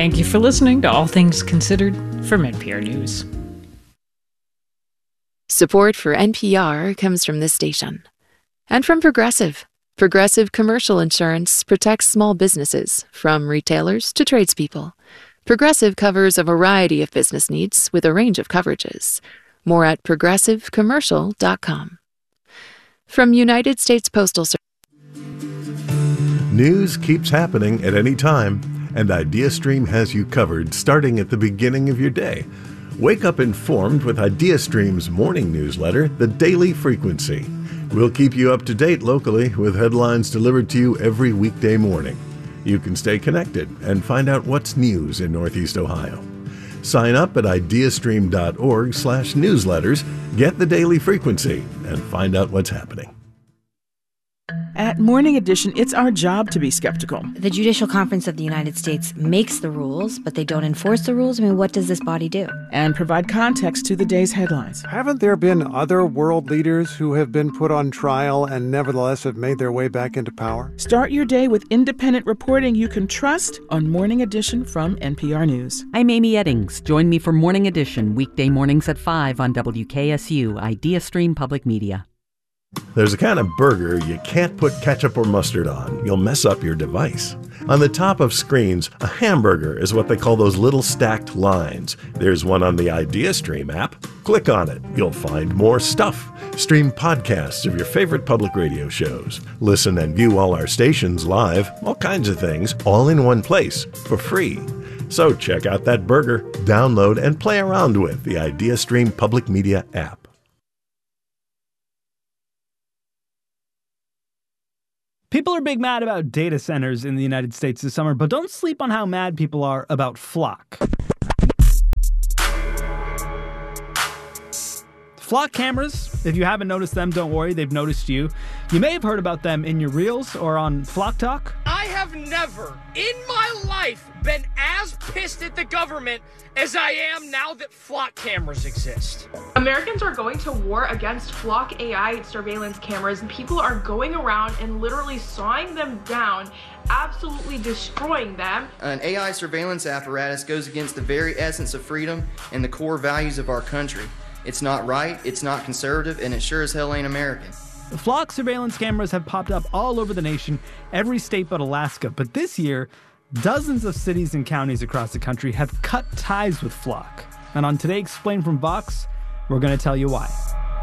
Thank you for listening to All Things Considered from NPR News. Support for NPR comes from this station and from Progressive. Progressive Commercial Insurance protects small businesses, from retailers to tradespeople. Progressive covers a variety of business needs with a range of coverages. More at progressivecommercial.com. From United States Postal Service. News keeps happening at any time, and IdeaStream has you covered starting at the beginning of your day. Wake up informed with IdeaStream's morning newsletter, The Daily Frequency. We'll keep you up to date locally with headlines delivered to you every weekday morning. You can stay connected and find out what's news in Northeast Ohio. Sign up at ideastream.org/newsletters, get The Daily Frequency, and find out what's happening. At Morning Edition, it's our job to be skeptical. The Judicial Conference of the United States makes the rules, but they don't enforce the rules. I mean, what does this body do? And provide context to the day's headlines. Haven't there been other world leaders who have been put on trial and nevertheless have made their way back into power? Start your day with independent reporting you can trust on Morning Edition from NPR News. I'm Amy Eddings. Join me for Morning Edition, weekday mornings at 5 on WKSU, IdeaStream Public Media. There's a kind of burger you can't put ketchup or mustard on. You'll mess up your device. On the top of screens, a hamburger is what they call those little stacked lines. There's one on the IdeaStream app. Click on it. You'll find more stuff. Stream podcasts of your favorite public radio shows. Listen and view all our stations live. All kinds of things, all in one place, for free. So check out that burger, download, and play around with the IdeaStream Public Media app. People are big mad about data centers in the United States this summer, but don't sleep on how mad people are about Flock. Flock cameras, if you haven't noticed them, don't worry, they've noticed you. You may have heard about them in your reels or on Flock Talk. I have never in my life been as pissed at the government as I am now that Flock cameras exist. Americans are going to war against Flock AI surveillance cameras, and people are going around and literally sawing them down, absolutely destroying them. An AI surveillance apparatus goes against the very essence of freedom and the core values of our country. It's not right, it's not conservative, and it sure as hell ain't American. Flock surveillance cameras have popped up all over the nation, every state but Alaska. But this year, dozens of cities and counties across the country have cut ties with Flock. And on Today Explained from Vox, we're going to tell you why.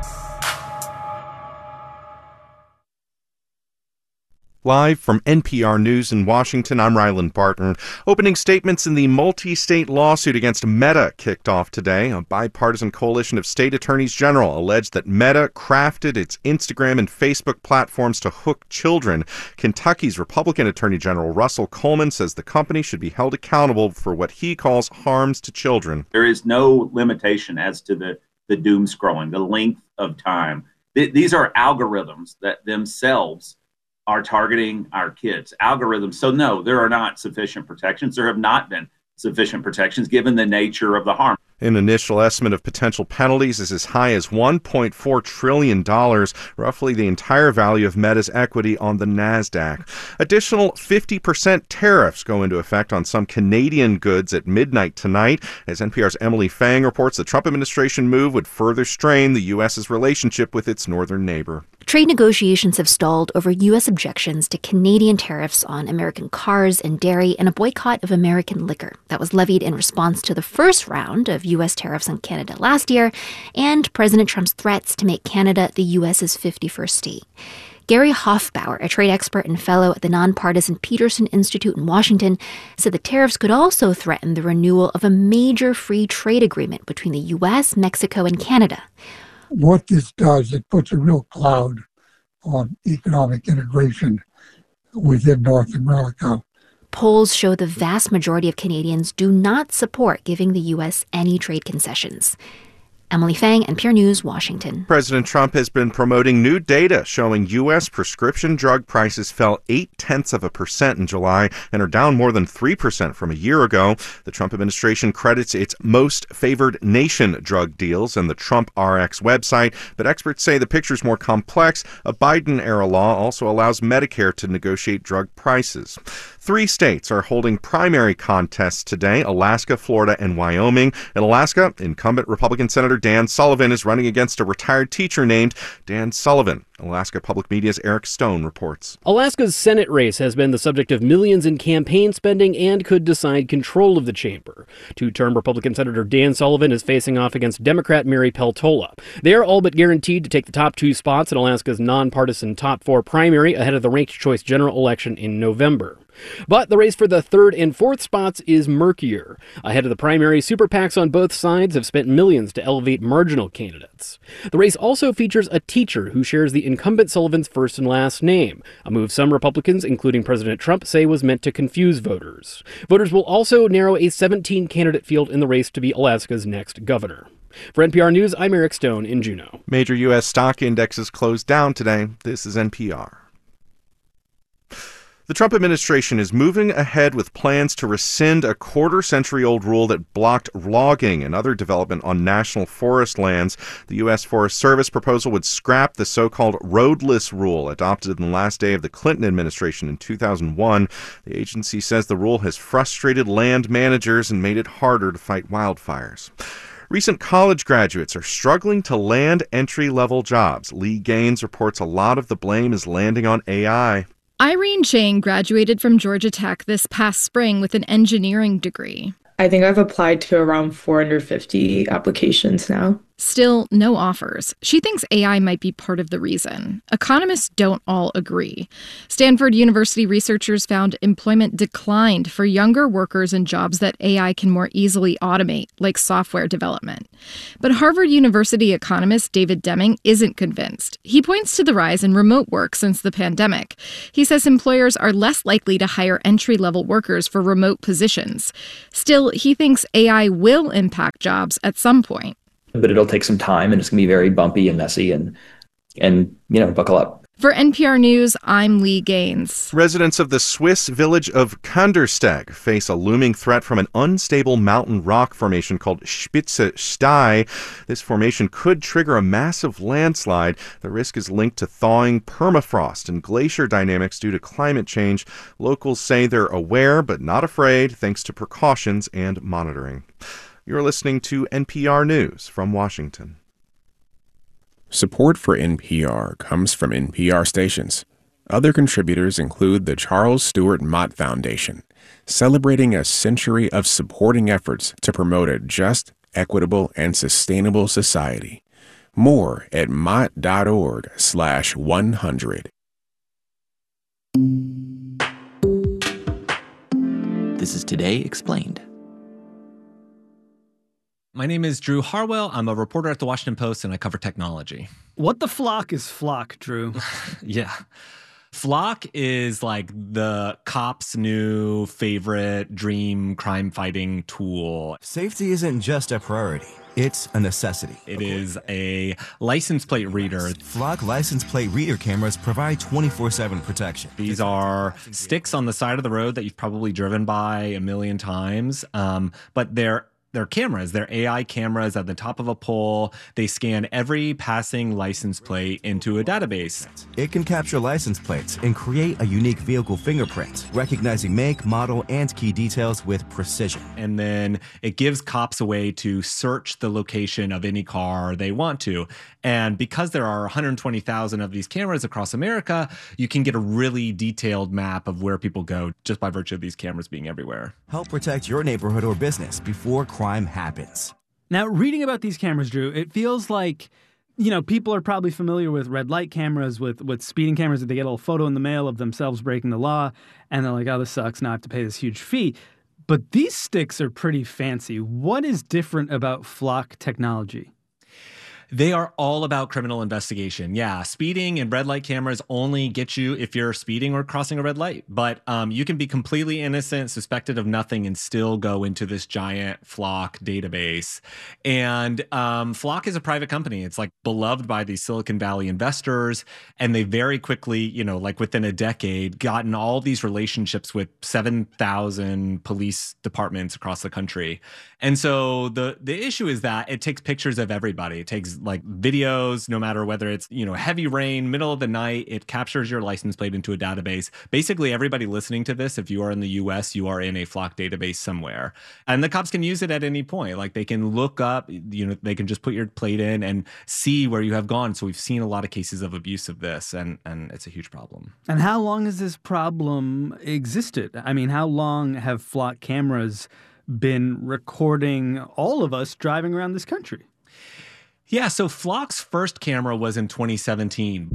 Live from NPR News in Washington, I'm Ryland Barton. Opening statements in the multi-state lawsuit against Meta kicked off today. A bipartisan coalition of state attorneys general alleged that Meta crafted its Instagram and Facebook platforms to hook children. Kentucky's Republican Attorney General Russell Coleman says the company should be held accountable for what he calls harms to children. There is no limitation as to the doom scrolling, the length of time. These are algorithms that themselves are targeting our kids. Algorithms. So no, there are not sufficient protections. There have not been sufficient protections given the nature of the harm. An initial estimate of potential penalties is as high as $1.4 trillion, roughly the entire value of Meta's equity on the NASDAQ. Additional 50% tariffs go into effect on some Canadian goods at midnight tonight. As NPR's Emily Fang reports, the Trump administration move would further strain the U.S.'s relationship with its northern neighbor. Trade negotiations have stalled over U.S. objections to Canadian tariffs on American cars and dairy and a boycott of American liquor that was levied in response to the first round of U.S. tariffs on Canada last year and President Trump's threats to make Canada the U.S.'s 51st state. Gary Hofbauer, a trade expert and fellow at the nonpartisan Peterson Institute in Washington, said the tariffs could also threaten the renewal of a major free trade agreement between the U.S., Mexico, and Canada. What this does, it puts a real cloud on economic integration within North America. Polls show the vast majority of Canadians do not support giving the U.S. any trade concessions. Emily Fang, NPR News, Washington. President Trump has been promoting new data showing U.S. prescription drug prices fell 0.8% in July and are down more than 3% from a year ago. The Trump administration credits its most favored nation drug deals and the Trump RX website, but experts say the picture's more complex. A Biden-era law also allows Medicare to negotiate drug prices. 3 states are holding primary contests today: Alaska, Florida, and Wyoming. In Alaska, incumbent Republican Senator Dan Sullivan is running against a retired teacher named Dan Sullivan. Alaska Public Media's Eric Stone reports. Alaska's Senate race has been the subject of millions in campaign spending and could decide control of the chamber. Two-term Republican Senator Dan Sullivan is facing off against Democrat Mary Peltola. They are all but guaranteed to take the top 2 spots in Alaska's nonpartisan top 4 primary ahead of the ranked choice general election in November. But the race for the 3rd and 4th spots is murkier. Ahead of the primary, super PACs on both sides have spent millions to elevate marginal candidates. The race also features a teacher who shares the incumbent Sullivan's first and last name, a move some Republicans, including President Trump, say was meant to confuse voters. Voters will also narrow a 17-candidate field in the race to be Alaska's next governor. For NPR News, I'm Eric Stone in Juneau. Major U.S. stock indexes closed down today. This is NPR. The Trump administration is moving ahead with plans to rescind a quarter-century-old rule that blocked logging and other development on national forest lands. The U.S. Forest Service proposal would scrap the so-called roadless rule adopted in the last day of the Clinton administration in 2001. The agency says the rule has frustrated land managers and made it harder to fight wildfires. Recent college graduates are struggling to land entry-level jobs. Lee Gaines reports a lot of the blame is landing on AI. Irene Chang graduated from Georgia Tech this past spring with an engineering degree. I think I've applied to around 450 applications now. Still, no offers. She thinks AI might be part of the reason. Economists don't all agree. Stanford University researchers found employment declined for younger workers in jobs that AI can more easily automate, like software development. But Harvard University economist David Deming isn't convinced. He points to the rise in remote work since the pandemic. He says employers are less likely to hire entry-level workers for remote positions. Still, he thinks AI will impact jobs at some point. But it'll take some time, and it's going to be very bumpy and messy, and buckle up. For NPR News, I'm Lee Gaines. Residents of the Swiss village of Kandersteg face a looming threat from an unstable mountain rock formation called Spitze Stei. This formation could trigger a massive landslide. The risk is linked to thawing permafrost and glacier dynamics due to climate change. Locals say they're aware but not afraid, thanks to precautions and monitoring. You're listening to NPR News from Washington. Support for NPR comes from NPR stations. Other contributors include the Charles Stewart Mott Foundation, celebrating a century of supporting efforts to promote a just, equitable, and sustainable society. More at mott.org/100. This is Today Explained. My name is Drew Harwell. I'm a reporter at The Washington Post, and I cover technology. What the flock is Flock, Drew? Yeah. Flock is like the cop's new favorite dream crime-fighting tool. Safety isn't just a priority. It's a necessity. It is a license plate reader. Flock license plate reader cameras provide 24/7 protection. These are sticks on the side of the road that you've probably driven by a million times, but they're cameras. They're AI cameras at the top of a pole. They scan every passing license plate into a database. It can capture license plates and create a unique vehicle fingerprint, recognizing make, model, and key details with precision. And then it gives cops a way to search the location of any car they want to. And because there are 120,000 of these cameras across America, you can get a really detailed map of where people go just by virtue of these cameras being everywhere. Help protect your neighborhood or business before crime happens. Now, reading about these cameras, Drew, it feels like, people are probably familiar with red light cameras, with speeding cameras, that they get a little photo in the mail of themselves breaking the law, and they're like, oh, this sucks, now I have to pay this huge fee. But these sticks are pretty fancy. What is different about Flock technology? They are all about criminal investigation. Yeah, speeding and red light cameras only get you if you're speeding or crossing a red light. But you can be completely innocent, suspected of nothing, and still go into this giant Flock database. And Flock is a private company. It's like beloved by these Silicon Valley investors. And they very quickly, like within a decade, gotten all these relationships with 7,000 police departments across the country. And so the issue is that it takes pictures of everybody. It takes like videos, no matter whether it's, heavy rain, middle of the night, it captures your license plate into a database. Basically, everybody listening to this, if you are in the US, you are in a Flock database somewhere. And the cops can use it at any point. Like they can look up, they can just put your plate in and see where you have gone. So we've seen a lot of cases of abuse of this, and it's a huge problem. And how long has this problem existed? I mean, how long have Flock cameras been recording all of us driving around this country? Yeah, so Flock's first camera was in 2017.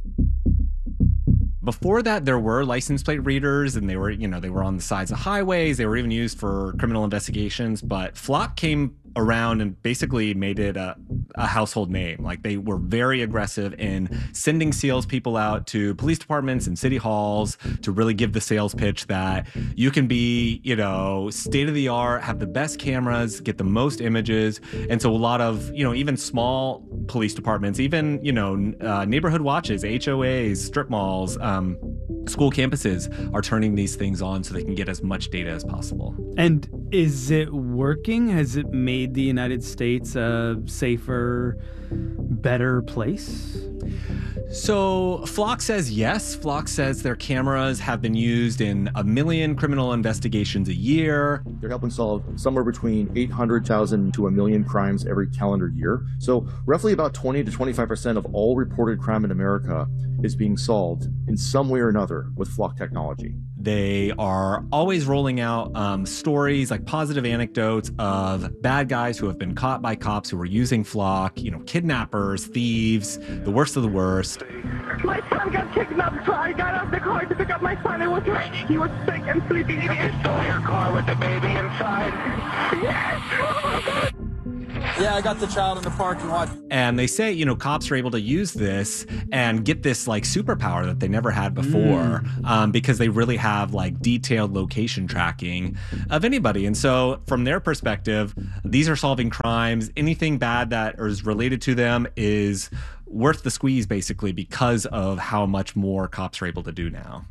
Before that, there were license plate readers, and they were on the sides of highways. They were even used for criminal investigations. But Flock came around and basically made it a household name. Like they were very aggressive in sending salespeople out to police departments and city halls to really give the sales pitch that you can be, state of the art, have the best cameras, get the most images. And so a lot of, even small police departments, even, neighborhood watches, HOAs, strip malls, school campuses are turning these things on so they can get as much data as possible. And is it working? Has it made the United States a safer, better place? So Flock says yes. Flock says their cameras have been used in 1 million criminal investigations a year. They're helping solve somewhere between 800,000 to 1 million crimes every calendar year. So roughly about 20 to 25% of all reported crime in America is being solved in some way or another with Flock technology. They are always rolling out stories, like positive anecdotes of bad guys who have been caught by cops who were using Flock, kidnappers, thieves, the worst of the worst. My son got kidnapped, so I got out the car to pick up my son. He was sick and sleeping. You stole your car with the baby inside? Yes! Oh my God! Yeah, I got the child in the parking lot. And they say, cops are able to use this and get this like superpower that they never had before because they really have like detailed location tracking of anybody. And so from their perspective, these are solving crimes. Anything bad that is related to them is worth the squeeze, basically, because of how much more cops are able to do now.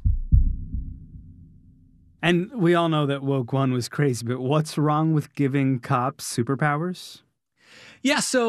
And we all know that Woke One was crazy, but what's wrong with giving cops superpowers? Yeah, so